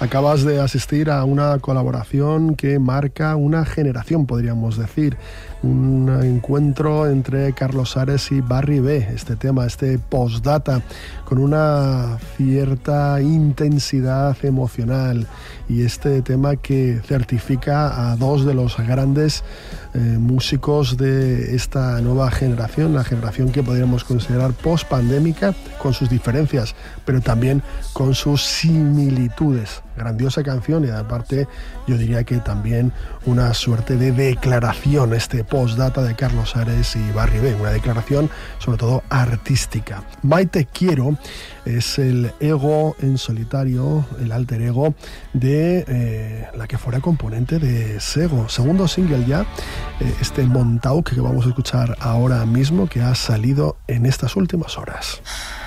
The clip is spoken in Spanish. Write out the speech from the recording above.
Acabas de asistir a una colaboración que marca una generación, podríamos decir. Un encuentro entre Carlos Ares y Barry B. Este tema, este postdata, con una cierta intensidad emocional. Y este tema que certifica a dos de los grandes músicos de esta nueva generación, la generación que podríamos considerar post-pandémica, con sus diferencias, pero también con sus similitudes. Grandiosa canción y aparte yo diría que también una suerte de declaración, este postdata de Carlos Ares y Barry B, una declaración sobre todo artística. Maite Quiero es el ego en solitario, el alter ego de la que fuera componente de Sego, segundo single ya, este Montauk que vamos a escuchar ahora mismo, que ha salido en estas últimas horas.